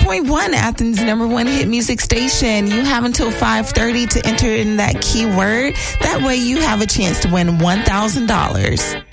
100.1, Athens' number one hit music station. You have until 5:30 to enter in that keyword. That way you have a chance to win $1,000.